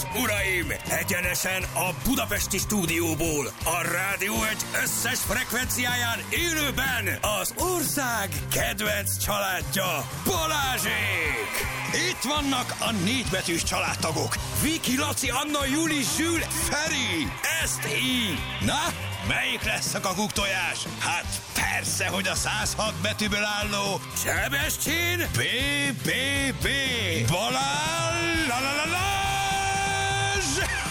és uraim, egyenesen a budapesti stúdióból, a Rádió Egy összes frekvenciáján élőben az ország kedvenc családja, Balázsék! Itt vannak a négybetűs családtagok, Viki, Laci, Anna, Juli, Zsül, Feri, ezt így. Na, melyik lesz a kakuktojás? Hát persze, hogy a 106 betűből álló Sebestyén B.B.B. Balázs!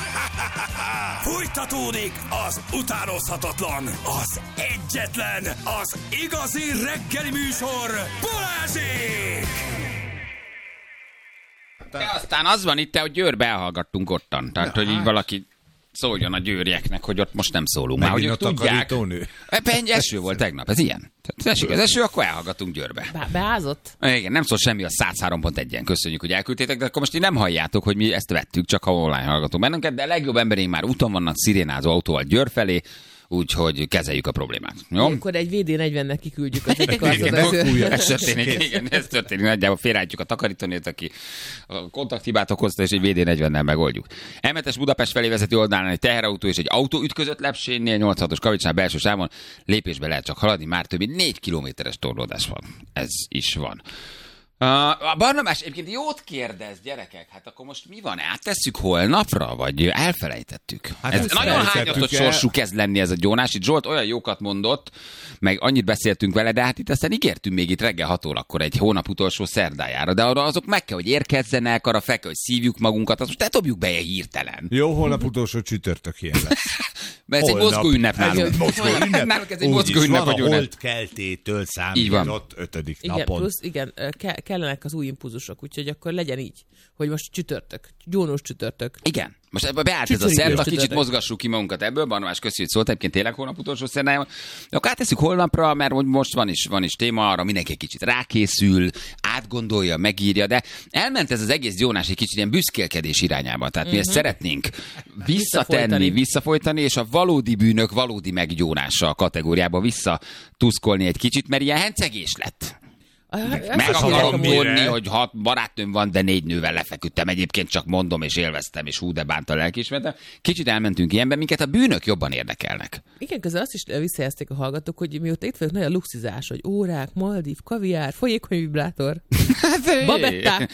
Fújtatódik az utánozhatatlan, az egyetlen, az igazi reggeli műsor, Balázsék! De aztán az van itt, hogy Győrbe elhallgattunk ottan. Tehát, hogy így valaki szóljon a győrieknek, hogy ott most nem szólunk. Már hogy ők tudják. Eső volt tegnap, ez ilyen. Tehát esik az eső, akkor elhallgatunk Győrbe. Beázott? Igen, nem szól semmi a 103.1-en. Köszönjük, hogy elküldtétek, de akkor most így nem halljátok, hogy mi ezt vettük, csak ha online hallgatunk bennünket, de a legjobb emberénk már úton vannak szirénázó autóval Győr felé, úgyhogy kezeljük a problémát. Jó? Akkor egy VD40-nek kiküldjük az ez történik. Nagyjából félreállítjuk a takarítónét, aki a kontakthibát okozta, és egy VD40-nel megoldjuk. M7-es Budapest felé vezető oldalán egy teherautó és egy autó ütközött Lepsénynél, 86-os Kavicsnál belső sávon. Lépésbe lehet csak haladni, már több mint 4 kilométeres torlódás van. Ez is van. A Barnabás egyébként jót kérdez, gyerekek, hát akkor most mi van? Áttesszük holnapra, vagy elfelejtettük? Hát ez nagyon hányatos sorsú kezd lenni ez a gyónás. Itt Zsolt olyan jókat mondott, meg annyit beszéltünk vele, de hát itt aztán ígértünk még itt reggel 6 órakor egy hónap utolsó szerdájára, de arra azok meg kell, hogy érkezzenek, arra fel kell, hogy szívjuk magunkat, azt most ne dobjuk be ilyen hirtelen. Jó, holnap utolsó csütörtök ilyen lesz. Mert ez egy mozgó ünnep nálunk. Nálunk ez egy mozgó ünnep, hogy holt keltétől számított 5. napon. Plusz, igen, kellenek az új impulzusok, úgyhogy akkor legyen így, hogy most csütörtök, gyónós csütörtök. Igen. Most ebbe beállt ez a szerda, kicsit mozgassuk ki magunkat ebből, Barnabás, köszönjük, szólt egyébként tényleg holnap utolsó szerdájában. De akkor átteszünk holnapra, mert most van is téma, arra mindenki egy kicsit rákészül, átgondolja, megírja, de elment ez az egész gyónás egy kicsit ilyen büszkélkedés irányába. Tehát mi ezt szeretnénk visszafolytani, és a valódi bűnök valódi meggyónása a kategóriába visszatuszkolni egy kicsit, mert ilyen hencegés lett. Meg akarom mondni, hogy 6 barátnőm van, de 4 nővel lefeküdtem. Egyébként csak mondom, és élveztem, és hú, de bánt a lelkiismeretem. Kicsit elmentünk ilyenben, minket a bűnök jobban érdekelnek. Igen, közben azt is visszajelzték a hallgatók, hogy mióta itt vagyok, nagy a luxizás, hogy órák, Maldív, kaviár, folyékony vibrátor, babetták.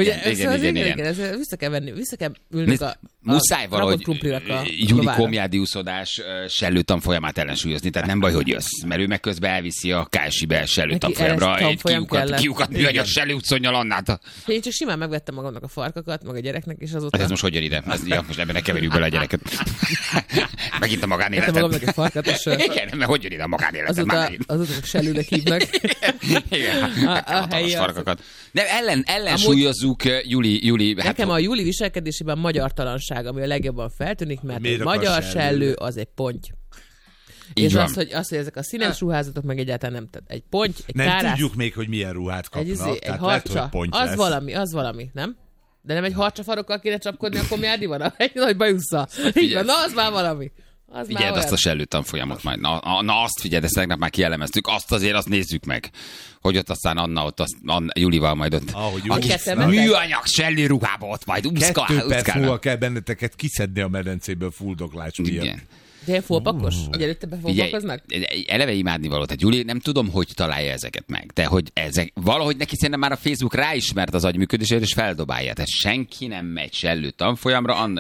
Igen. Vissza kell venni, vissza kell ülnünk a muszáj valahogy Júli komjádiuszodás sellő tanfolyamát ellensúlyozni, tehát nem baj, hogy jössz, mert ő meg közben elviszi a KSI-be sellő tanfolyamra egy kiukat műanyag sellő utconyal Annát. Én csak simán megvettem magamnak a farkakat, meg a gyereknek, és azóta... Ez most hogy jön ide? Most ebben ne keverjük bele a gyereket. Megint a magánéletet. Vettem magamnak egy farkat, és... Igen, mert hogy jön ide a magánéletet? Azóta sellőnek hívnak. Igen, hatalmas farkakat. De ellensúlyozzuk Júli... Nekem a Júli viselkedésében magyartalanság, ami a legjobban feltűnik, mert egy magyar sellő az egy ponty. És az, hogy ezek a színes ruházatok meg egyáltalán nem, tehát egy ponty, egy nem kárász... Nem tudjuk még, hogy milyen ruhát kapnak. Egy harcsa, az valami, nem? De nem egy harcsafarokkal kéne csapkodni, akkor mi van? Egy nagy bajusza. Így van, na az már valami. Figyeld azt a sellő tanfolyamot majd. Na azt figyeld, ezt tegnap már kielemeztük. Azt nézzük meg. Hogy ott aztán Anna Julival majd ott. Aki műanyag sellő ruhába ott majd úszkál. 2 perc múlva kell benneteket kiszedni a medencéből fuldoklás miatt. Igen. De ilyen fólpakos? Hogy előtte befólpakoznak? Eleve imádnivaló. Tehát Júli, nem tudom, hogy találja ezeket meg. De hogy ezek, valahogy neki szerintem már a Facebook ráismert az agyműködésért, és feldobálja. Tehát senki nem megy sellő tanfolyamra,